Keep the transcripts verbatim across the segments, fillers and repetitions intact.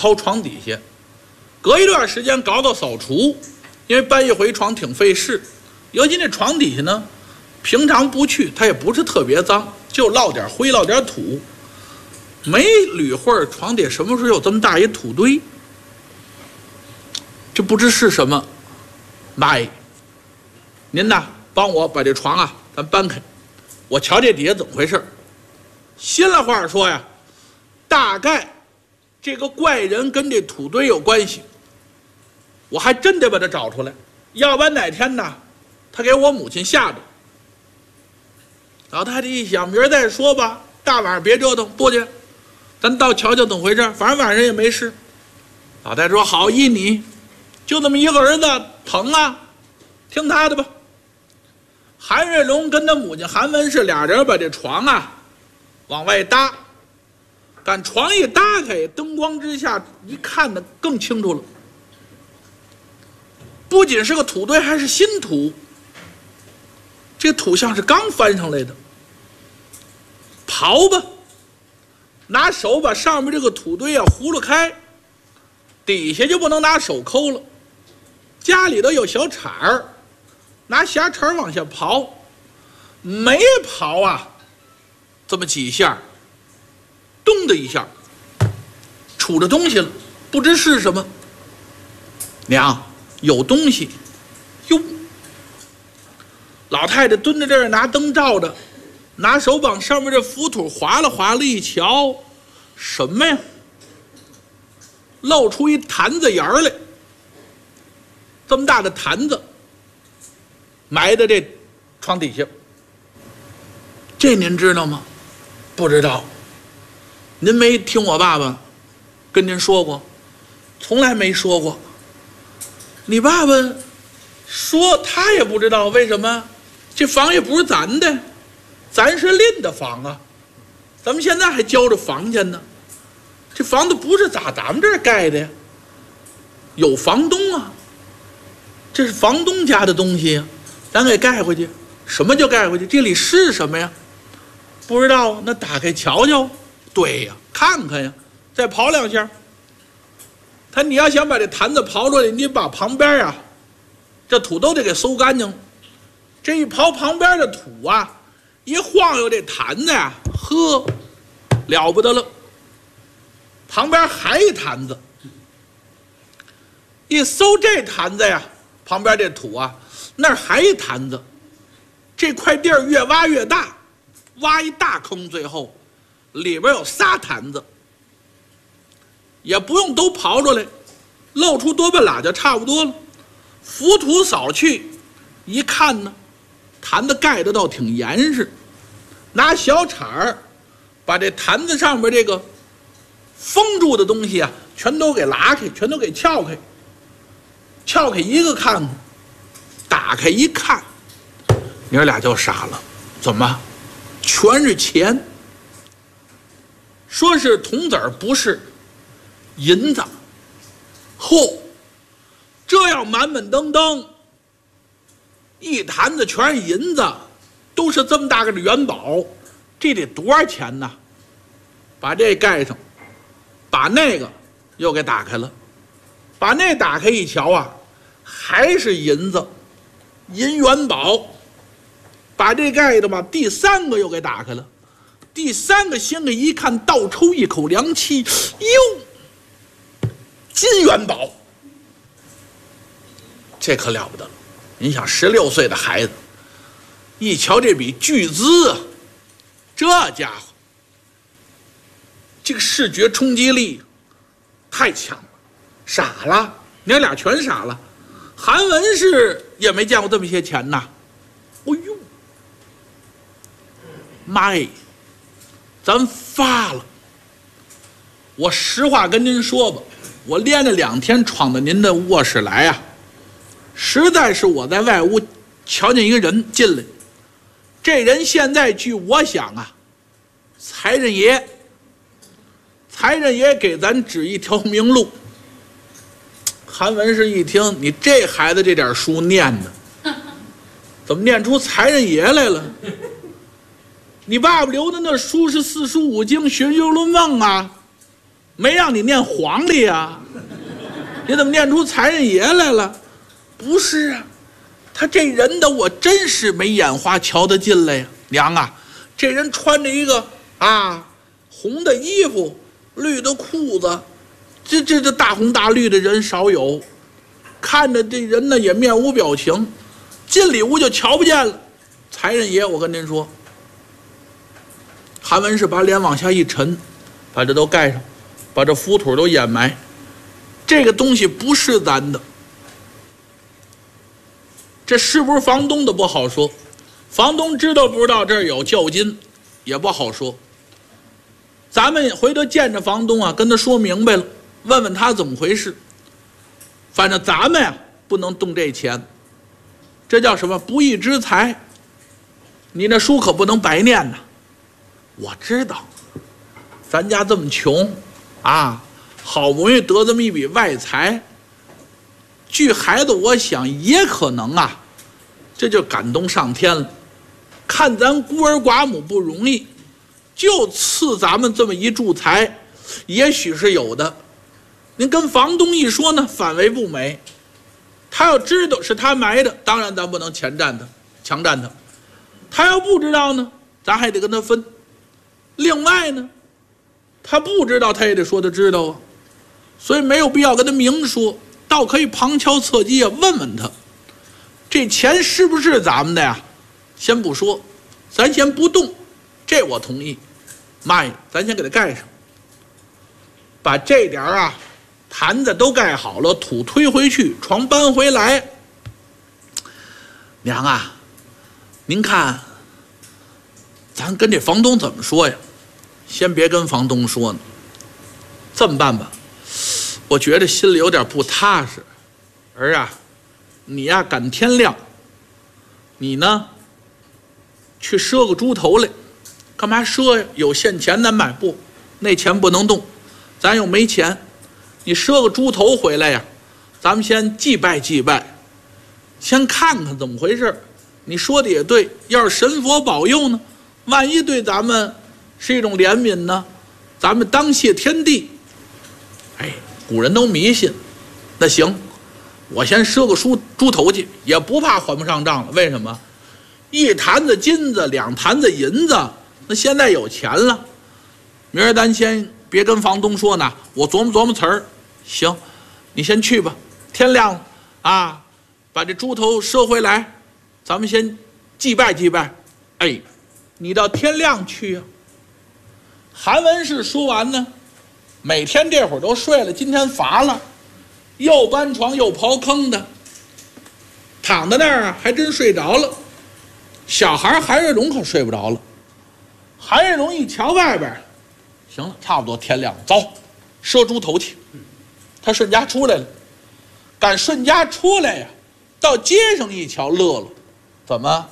掏床底下，隔一段时间搞搞扫除，因为搬一回床挺费事，尤其那床底下呢，平常不去，它也不是特别脏，就落点灰落点土，没捋会儿床底什么时候有这么大一土堆，这不知是什么。妈耶，您呐帮我把这床啊咱搬开，我瞧这底下怎么回事。心里话说呀，大概这个怪人跟这土堆有关系，我还真得把他找出来，要不然哪天呢他给我母亲吓着。老太太一想，明儿再说吧，大晚上别折腾，不去，咱到瞧瞧怎么回事，反正晚上也没事。老太太说好，依你，就这么一个儿子，疼啊，听他的吧。韩瑞龙跟他母亲韩文氏俩人把这床啊往外搭，赶床一搭开，灯光之下一看的更清楚了，不仅是个土堆，还是新土，这土像是刚翻上来的。刨吧，拿手把上面这个土堆啊葫芦开，底下就不能拿手抠了，家里头有小铲儿，拿狭铲往下刨，没刨啊这么几下，咚的一下杵着东西了，不知是什么。娘，有东西哟！老太太蹲在这儿，拿灯照着，拿手往上面这浮土划拉划拉，一瞧，什么呀？露出一坛子眼儿来，这么大的坛子埋在这床底下。这您知道吗？不知道。您没听我爸爸跟您说过？从来没说过。你爸爸说他也不知道，为什么？这房也不是咱的，咱是邻的房啊，咱们现在还交着房钱呢。这房子不是咋咱们这儿盖的呀，有房东啊，这是房东家的东西呀，咱给盖回去。什么叫盖回去？这里是什么呀？不知道，那打开瞧瞧。对呀，看看呀，再刨两下。他你要想把这坛子刨出来，你把旁边啊这土都得给搜干净。这一刨旁边的土啊，一晃悠这坛子呀，呵，了不得了。旁边还一坛子，一搜这坛子呀，旁边这土啊，那儿还一坛子。这块地儿越挖越大，挖一大坑，最后里边有仨坛子，也不用都刨出来，露出多半拉就差不多了。浮土扫去，一看呢，坛子盖得倒挺严实，拿小铲儿把这坛子上面这个封住的东西啊，全都给拉开，全都给撬开，撬开一个看看，打开一看，你儿俩就傻了，怎么全是钱？说是铜子儿，不是银子。嚯，这要满满登登一坛子全是银子，都是这么大个的元宝，这得多少钱呢？把这盖上，把那个又给打开了，把那打开一瞧啊，还是银子，银元宝。把这盖的吧，第三个又给打开了，第三个掀开一看，倒抽一口凉气，哟，金元宝，这可了不得了！你想，十六岁的孩子，一瞧这笔巨资啊，这家伙，这个视觉冲击力太强了，傻了，娘俩全傻了。韩文氏也没见过这么些钱呐，哎呦！妈耶，咱发了！我实话跟您说吧，我连着两天闯到您的卧室来啊，实在是我在外屋瞧见一个人进来，这人现在据我想啊，财神爷，财神爷给咱指一条明路。韩文氏一听，你这孩子这点书念的，怎么念出财神爷来了？你爸爸留的那书是四书五经、学究论梦啊， 没让你念皇帝呀，你怎么念出财神爷来了？不是啊，他这人的我真是没眼花瞧得进来呀。娘啊，这人穿着一个啊红的衣服，绿的裤子，这这这大红大绿的人少有，看着这人呢也面无表情，进里屋就瞧不见了。财神爷，我跟您说，韩文是把脸往下一沉，把这都盖上，把这浮土都掩埋。这个东西不是咱的，这是不是房东的不好说，房东知道不知道这儿有较金也不好说。咱们回头见着房东啊，跟他说明白了，问问他怎么回事。反正咱们呀不能动这钱，这叫什么不义之财，你那书可不能白念呐。我知道咱家这么穷啊，好不容易得这么一笔外财，据孩子我想也可能啊，这就感动上天了，看咱孤儿寡母不容易，就赐咱们这么一柱财，也许是有的。您跟房东一说呢，反为不美。他要知道是他埋的，当然咱不能前占他，强占他。他要不知道呢，咱还得跟他分。另外呢，他不知道他也得说他知道啊，所以没有必要跟他明说，倒可以旁敲侧击啊，问问他，这钱是不是咱们的呀？先不说，咱先不动，这我同意。妈呀，咱先给他盖上，把这点啊坛子都盖好了，土推回去，床搬回来。娘啊，您看咱跟这房东怎么说呀？先别跟房东说呢，这么办吧，我觉得心里有点不踏实。儿啊，你呀赶天亮，你呢去赊个猪头来。干嘛赊呀？有现钱咱买不？那钱不能动，咱又没钱。你赊个猪头回来呀，咱们先祭拜祭拜，先看看怎么回事。你说的也对，要是神佛保佑呢，万一对咱们是一种怜悯呢，咱们当谢天地。哎，古人都迷信。那行，我先赊个猪猪头去，也不怕还不上账了。为什么？一坛子金子，两坛子银子，那现在有钱了。明儿咱先别跟房东说呢，我琢磨琢磨词儿。行，你先去吧，天亮了啊，把这猪头赊回来，咱们先祭拜祭拜。哎，你到天亮去啊。韩文是说完呢，每天这会儿都睡了，今天乏了，又搬床又刨坑的，躺在那儿啊，还真睡着了。小孩韩瑞龙可睡不着了。韩瑞龙一瞧外边，行了，差不多天亮了，走，赊猪头去。他顺家出来了，赶顺家出来呀，到街上一瞧乐了，怎么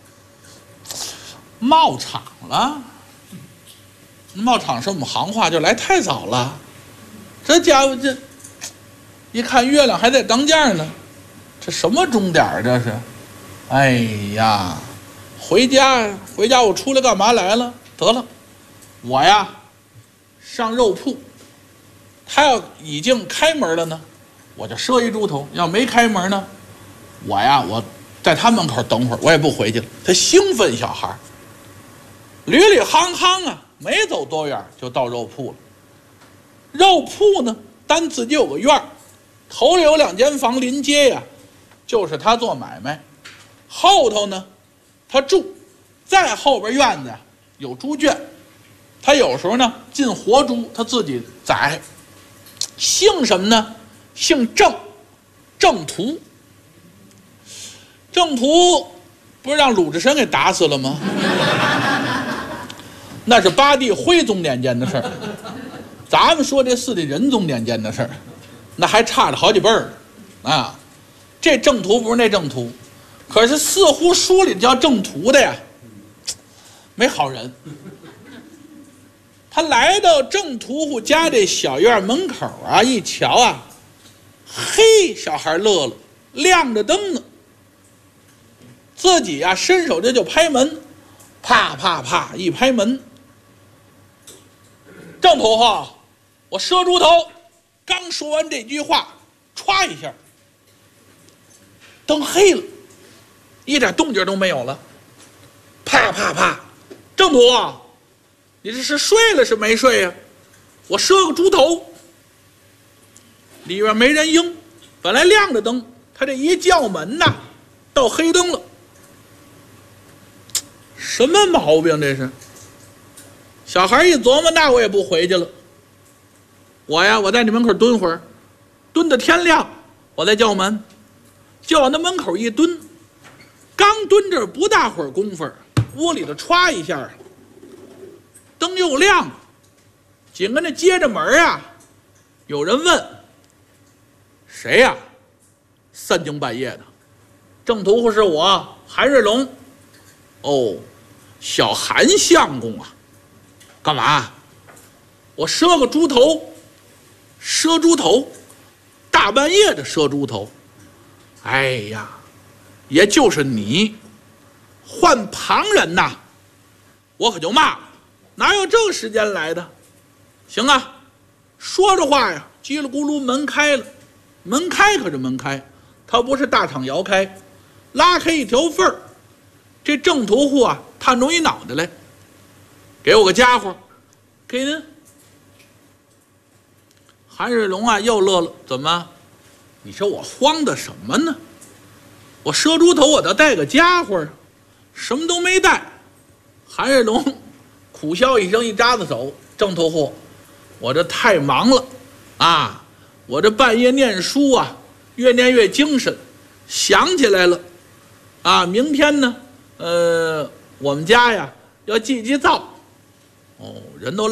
冒场了？冒场是我们行话，就来太早了。这家伙这一看月亮还在当间呢，这什么钟点这是？哎呀，回家回家，我出来干嘛来了？得了，我呀上肉铺，他要已经开门了呢，我就赊一猪头；要没开门呢，我呀我在他门口等会儿，我也不回去了。他兴奋，小孩捋捋夯夯啊，没走多远就到肉铺了。肉铺呢，单自己有个院儿，头里有两间房临街呀，就是他做买卖。后头呢，他住，再后边院子呀有猪圈，他有时候呢进活猪，他自己宰。姓什么呢？姓郑，郑屠。郑屠不是让鲁智深给打死了吗？那是八帝徽宗年间的事儿，咱们说这四帝仁宗年间的事儿，那还差着好几辈儿啊。这郑屠不是那郑屠，可是似乎书里叫郑屠的呀，没好人。他来到郑屠户家这小院门口啊，一瞧啊，嘿，小孩乐了，亮着灯呢。自己啊伸手这就拍门，啪啪啪一拍门。郑屠户， 我赊猪头刚说完这句话，歘一下，灯黑了，一点动静都没有了。啪啪啪，郑屠，你这是睡了是没睡呀、啊？我赊个猪头，里边没人应，本来亮着灯，他这一叫门呐，到黑灯了。什么毛病这是？小孩一琢磨，那我也不回去了。我呀，我在你门口蹲会儿，蹲到天亮，我再叫门。就往那门口一蹲，刚蹲这不大会儿功夫，屋里头歘一下，灯又亮了。紧跟着接着门啊，有人问：“谁呀？”三更半夜的，郑屠是我韩瑞龙。哦，小韩相公啊，干嘛？我赊个猪头。赊猪头，大半夜的赊猪头，哎呀，也就是你，换旁人呐，我可就骂了，哪有这个时间来的？行啊，说着话呀，叽里咕噜门开了，门开可是门开，它不是大敞摇开，拉开一条缝儿。这郑屠户啊，探出一脑袋来，给我个家伙，给您。韩瑞龙啊，又乐了，怎么？你说我慌的什么呢？我赊猪头，我得带个家伙啊，什么都没带。韩瑞龙苦笑一声，一扎子手，郑屠户，我这太忙了啊！我这半夜念书啊，越念越精神，想起来了啊，明天呢，呃，我们家呀要祭祭灶，哦，人都。